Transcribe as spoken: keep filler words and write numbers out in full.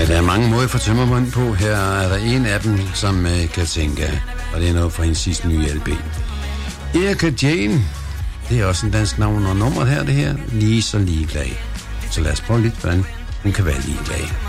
Ja, der er mange måder for tømmermund på. Her er der en af dem, som uh, Katinka, og det er noget fra hendes sidste nye L P. Erika Jane, det er også en dansk navn, og nummeret her, det her, lige så ligeglad. Så lad os prøve lidt, hvordan hun kan være ligeglad.